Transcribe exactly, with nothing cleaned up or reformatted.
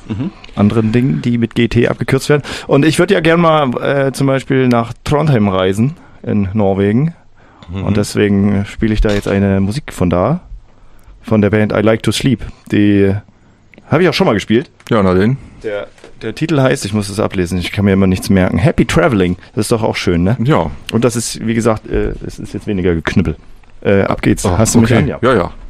mhm. anderen Dingen, die mit G T abgekürzt werden. Und ich würde ja gerne mal äh, zum Beispiel nach Trondheim reisen in Norwegen. Mhm. Und deswegen spiele ich da jetzt eine Musik von da, von der Band I Like to Sleep. Die habe ich auch schon mal gespielt. Ja, na den. Der, der Titel heißt, ich muss es ablesen, ich kann mir immer nichts merken, Happy Traveling. Das ist doch auch schön, ne? Ja. Und das ist, wie gesagt, äh, es ist jetzt weniger geknüppel. Äh, ab geht's. Oh, Hast du okay. mich an? Ja. Ja, ja.